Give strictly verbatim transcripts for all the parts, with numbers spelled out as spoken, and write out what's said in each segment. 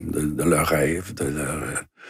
de, de leurs rêves, de leur...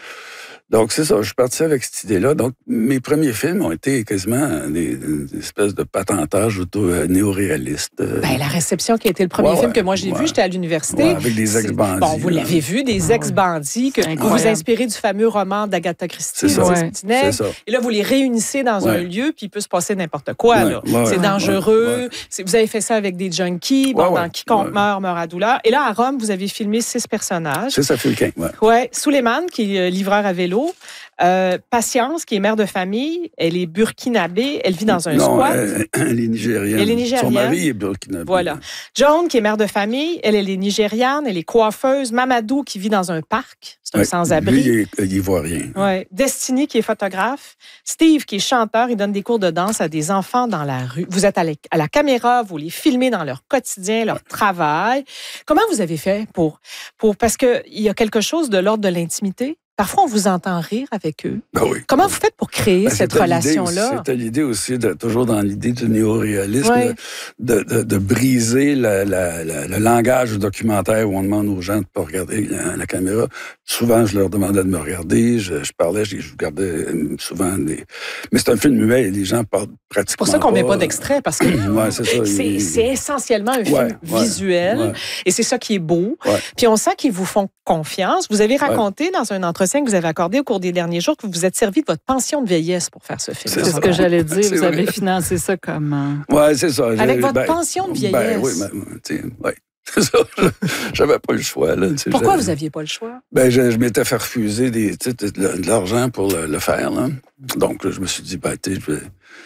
Donc, c'est ça, je suis parti avec cette idée-là. Donc, mes premiers films ont été quasiment des, des espèces de patentages auto-néo-réalistes. Ben, la réception qui a été le premier ouais, film ouais, que moi j'ai ouais. vu, j'étais à l'université. Ouais, avec des ex-bandits. Bon, vous là. l'avez vu, des ex-bandits, que vous vous inspirez du fameux roman d'Agatha Christie, c'est ça. Ouais. C'est ça. Et là, vous les réunissez dans ouais. un lieu, puis il peut se passer n'importe quoi. Ouais, là. ouais, c'est ouais, dangereux. Ouais. C'est, vous avez fait ça avec des junkies. Bon, ouais, dans ouais, Quiconque ouais. meurt, meurt à douleur. Et là, à Rome, vous avez filmé six personnages. C'est ça, Fulquin, oui. Oui. Suleiman, qui est livreur à vélo. Euh, Patience, qui est mère de famille, elle est burkinabé, elle vit dans un non, squat. Elle, elle est nigérienne. Elle est nigérienne. Son mari est burkinabé. Voilà. Joan, qui est mère de famille, elle, elle est nigériane, elle est coiffeuse. Mamadou, qui vit dans un parc, c'est un ouais, sans-abri. Lui, il est, il est ivoirien. Ouais. Destiny, qui est photographe. Steve, qui est chanteur, il donne des cours de danse à des enfants dans la rue. Vous êtes à la, à la caméra, vous les filmez dans leur quotidien, leur ouais. travail. Comment vous avez fait pour... pour parce qu'il y a quelque chose de l'ordre de l'intimité. Parfois, on vous entend rire avec eux. Ben oui. Comment vous faites pour créer ben, cette relation-là? Aussi, c'était l'idée aussi, de, toujours dans l'idée du néo-réalisme, oui. de, de, de briser la, la, la, le langage du documentaire où on demande aux gens de ne pas regarder la, la caméra. Souvent, je leur demandais de me regarder. Je, je parlais, je, je regardais souvent des... Mais c'est un film muet et les gens parlent pratiquement C'est pour ça qu'on ne met pas d'extrait, parce que ouais, c'est, ça, c'est, il... c'est essentiellement un film ouais, visuel. Ouais. Et c'est ça qui est beau. Ouais. Puis on sent qu'ils vous font confiance. Vous avez raconté ouais. dans un entretien que vous avez accordé au cours des derniers jours que vous vous êtes servi de votre pension de vieillesse pour faire ce film. C'est, c'est ce que j'allais dire. C'est vous vrai. Avez financé ça comment? Oui, c'est ça. Avec votre ben, pension de vieillesse? Ben oui, ben, tu sais, oui. C'est ça. J'avais pas le choix. Là, pourquoi vous n'aviez pas le choix? Ben, je, je m'étais fait refuser des, de, de l'argent pour le, le faire. Là. Donc, là, je me suis dit, ben, tu sais, je vais...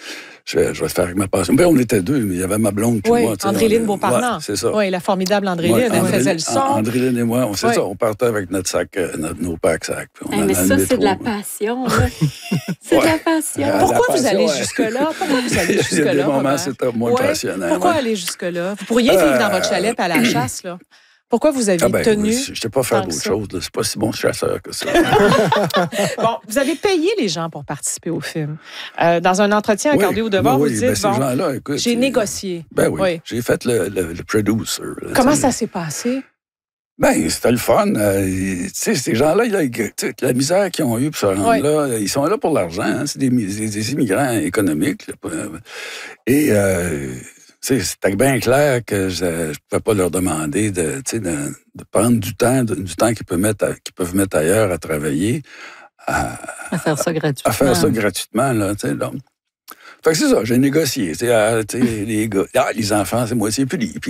Je vais, je vais le faire avec ma passion. Ben, on était deux, mais il y avait ma blonde puis oui, moi. Andréline Beauparlant. Ouais, c'est ça. Oui, la formidable Andréline, ouais, elle faisait le son. Andréline et moi, on, c'est ouais. ça, on partait avec notre sac, notre, nos packs sacs. Hey, mais ça, c'est de la passion. c'est ouais. de la passion. Pourquoi la vous passion, allez ouais. jusque-là? Pourquoi vous allez jusque-là? Il y a des moments, c'était moins ouais. passionnant. Pourquoi ouais. aller jusque-là? Vous pourriez vivre euh... dans votre chalet à la chasse, là. Pourquoi vous avez ah ben, tenu... Je ne sais pas faire d'autre chose. Là. C'est pas si bon chasseur que ça. Bon, vous avez payé les gens pour participer au film. Euh, dans un entretien accordé oui, au devoir, oui, vous dites, ben, ces bon, gens-là, écoute, j'ai négocié. Ben oui, oui. J'ai fait le, le, le producer. Là, comment t'sais. ça s'est passé? Ben, c'était le fun. Euh, tu sais, ces gens-là, là, la misère qu'ils ont eue pour se rendre oui. là, ils sont là pour l'argent. Hein, c'est des, des, des immigrants économiques. Là, et... Euh, c'était bien clair que je ne pouvais pas leur demander de, de, de prendre du temps, de, du temps qu'ils peuvent, mettre à, qu'ils peuvent mettre ailleurs à travailler. À, à faire ça gratuitement. À faire ça gratuitement, là, tu sais, donc. Fait que c'est ça, j'ai négocié. Tu sais, les gars, ah, les enfants, c'est moitié prix. Puis,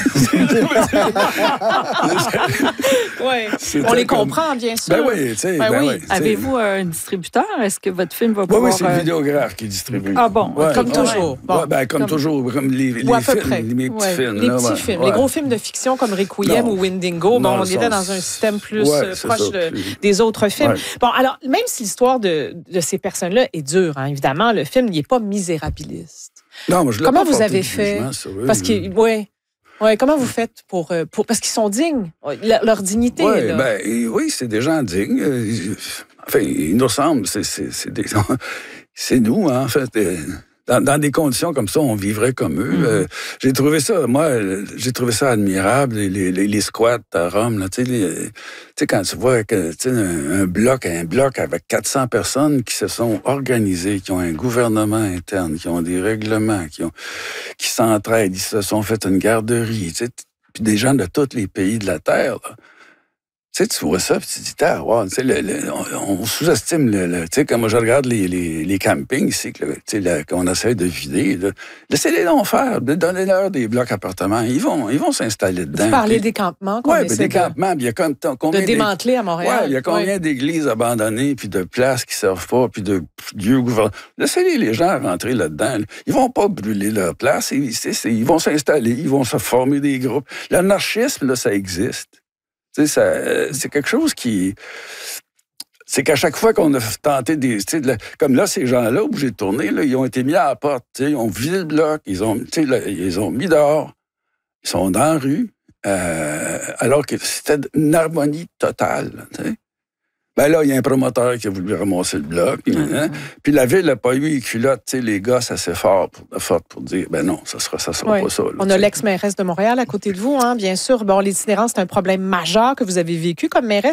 oui, on les comme... comprend, bien sûr. Ben oui, tu sais. Ben ben oui. oui, avez-vous un distributeur? Est-ce que votre film va pouvoir... Oui, oui, c'est le vidéographe qui distribue. Ah bon? Ouais, comme ouais. toujours. Bon. Ouais, ben, comme, comme toujours, comme les, les ou à films, peu près. les, les petits ouais. films. Les là, petits ouais. films. Ouais. Les gros films de fiction comme Requiem non. ou Windingo, bon, non, on ça, était dans un système plus ouais, euh, proche ça, de, puis... des autres films. Ouais. Bon, alors, même si l'histoire de, de ces personnes-là est dure, hein, évidemment, le film n'est pas misérabiliste. Non, moi, je comment vous avez fait? Jugement, parce que, oui. Ouais, comment vous faites pour, pour... Parce qu'ils sont dignes, leur, leur dignité. Ouais, là. Ben, oui, c'est des gens dignes. Enfin, ils nous ressemblent. C'est, c'est, c'est, des... c'est nous, hein, en fait. Dans, dans des conditions comme ça, on vivrait comme eux. Mm-hmm. Euh, j'ai trouvé ça, moi, j'ai trouvé ça admirable, les, les, les squats à Rome. Là, tu sais, quand tu vois que, un, un bloc, un bloc avec quatre cents personnes qui se sont organisées, qui ont un gouvernement interne, qui ont des règlements, qui, ont, qui s'entraident, ils se sont fait une garderie, puis des gens de tous les pays de la Terre, là. Tu sais, tu vois ça, puis tu te dis, ah, wow, tu sais, le, le, on, on sous-estime, le, le, tu sais, quand moi je regarde les, les, les campings ici, tu sais, qu'on essaie de vider, là, laissez-les donc faire, donnez-leur des blocs appartements, ils vont, ils vont s'installer dedans. Vous parlez puis, des campements qu'on ouais, essaie des de, campements, il y a comme, combien de démanteler à Montréal. Ouais, il y a combien ouais. d'églises abandonnées, puis de places qui ne servent pas, puis de lieux gouvernementaux. Laissez-les les gens rentrer là-dedans. Là. Ils vont pas brûler leur place, ils, c'est, c'est, ils vont s'installer, ils vont se former des groupes. L'anarchisme, là, ça existe. Tu sais, ça, c'est quelque chose qui... C'est qu'à chaque fois qu'on a tenté des... De, comme là, ces gens-là, où j'ai tourné, là, ils ont été mis à la porte. Ils ont vidé le bloc, ils ont, là, ils ont mis dehors, ils sont dans la rue, euh, alors que c'était une harmonie totale. T'sais. Ben là, il y a un promoteur qui a voulu ramasser le bloc. Mm-hmm. Hein? Puis la ville n'a pas eu les culottes, tu sais, les gosses assez forts pour, fortes pour dire, ben non, ça sera, ça sera Oui. pas ça. Là, On t'sais. a l'ex-mairesse de Montréal à côté de vous, hein, bien sûr. Bon, l'itinérance, c'est un problème majeur que vous avez vécu comme mairesse.